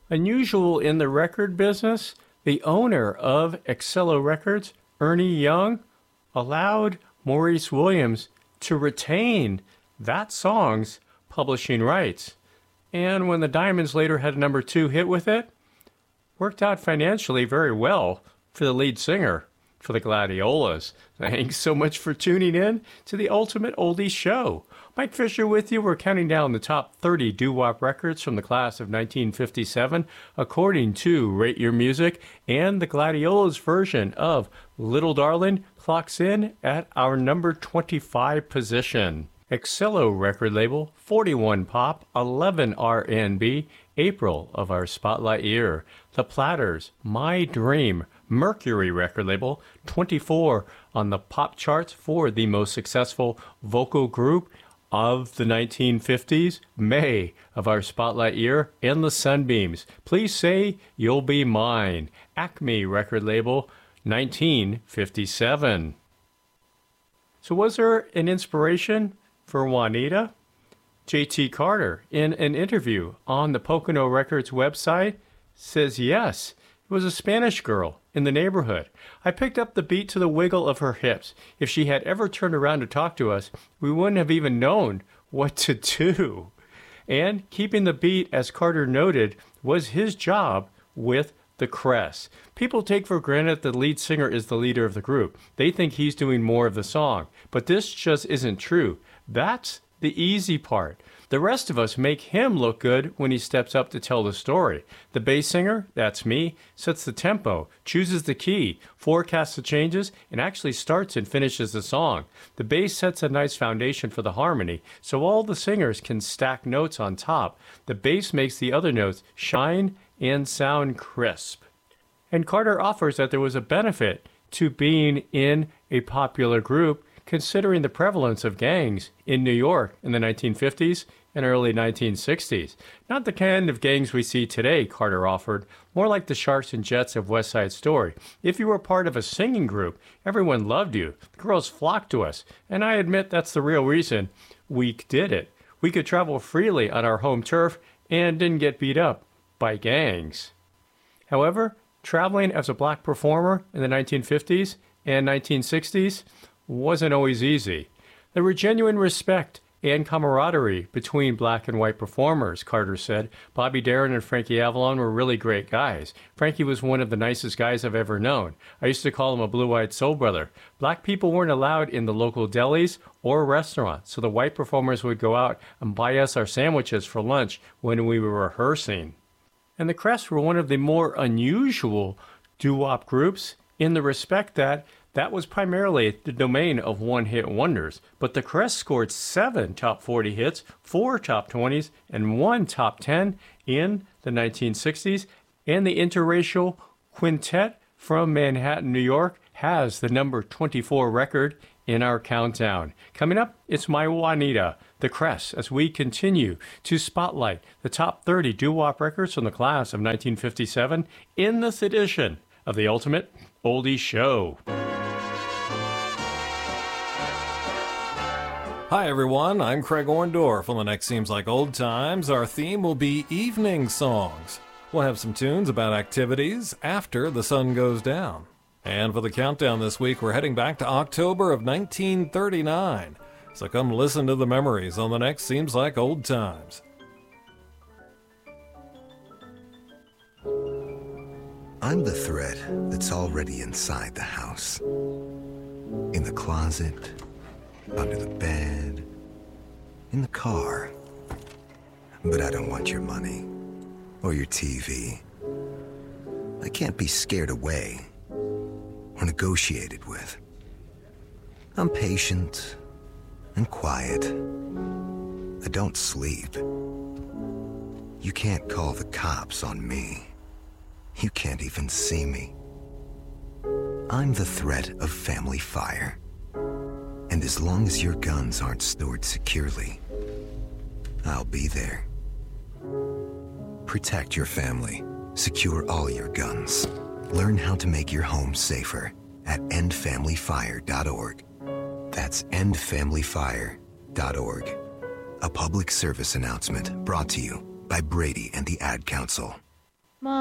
Unusual in the record business, the owner of Excello Records, Ernie Young, allowed Maurice Williams to retain that song's publishing rights. And when the Diamonds later had a number 2 hit with it, worked out financially very well for the lead singer for the Gladiolas. Thanks so much for tuning in to the Ultimate Oldies Show. Mike Fisher with you. We're counting down the top 30 doo-wop records from the class of 1957 according to Rate Your Music, and the Gladiolas version of Little Darling clocks in at our number 25 position. Excello record label, 41 pop, 11 R&B, April of our spotlight year. The Platters, My Dream, Mercury record label, 24 on the pop charts for the most successful vocal group of the 1950s, May of our spotlight year, and the Sunbeams. Please Say You'll Be Mine, Acme record label, 1957. So was there an inspiration for Juanita? J.T. Carter, in an interview on the Pocono Records website, says yes, it was a Spanish girl in the neighborhood. I picked up the beat to the wiggle of her hips. If she had ever turned around to talk to us, we wouldn't have even known what to do. And keeping the beat, as Carter noted, was his job with the Cress. People take for granted the lead singer is the leader of the group. They think he's doing more of the song. But this just isn't true. That's the easy part. The rest of us make him look good when he steps up to tell the story. The bass singer, that's me, sets the tempo, chooses the key, forecasts the changes, and actually starts and finishes the song. The bass sets a nice foundation for the harmony, so all the singers can stack notes on top. The bass makes the other notes shine and sound crisp. And Carter offers that there was a benefit to being in a popular group, considering the prevalence of gangs in New York in the 1950s and early 1960s. Not the kind of gangs we see today, Carter offered, more like the Sharks and Jets of West Side Story. If you were part of a singing group, everyone loved you. The girls flocked to us, and I admit that's the real reason we did it. We could travel freely on our home turf and didn't get beat up by gangs. However, traveling as a black performer in the 1950s and 1960s wasn't always easy. There were genuine respect and camaraderie between black and white performers, Carter said. Bobby Darin and Frankie Avalon were really great guys. Frankie was one of the nicest guys I've ever known. I used to call him a blue-eyed soul brother. Black people weren't allowed in the local delis or restaurants, so the white performers would go out and buy us our sandwiches for lunch when we were rehearsing. And the Cress were one of the more unusual doo-wop groups in the respect that was primarily the domain of one-hit wonders, but the Cress scored 7 top 40 hits, 4 top 20s, and 1 top 10 in the 1960s, and the interracial quintet from Manhattan, New York, has the number 24 record in our countdown. Coming up, it's My Juanita, the Cress, as we continue to spotlight the top 30 doo-wop records from the class of 1957 in this edition of the Ultimate Oldies Show. Hi everyone, I'm Craig Orndorff. On the next Seems Like Old Times, our theme will be evening songs. We'll have some tunes about activities after the sun goes down. And for the countdown this week, we're heading back to October of 1939. So come listen to the memories on the next Seems Like Old Times. I'm the thread that's already inside the house. In the closet, under the bed, in the car. But I don't want your money or your TV. I can't be scared away or negotiated with. I'm patient and quiet. I don't sleep. You can't call the cops on me. You can't even see me. I'm the threat of family fire. And as long as your guns aren't stored securely, I'll be there. Protect your family. Secure all your guns. Learn how to make your home safer at endfamilyfire.org. That's endfamilyfire.org. A public service announcement brought to you by Brady and the Ad Council.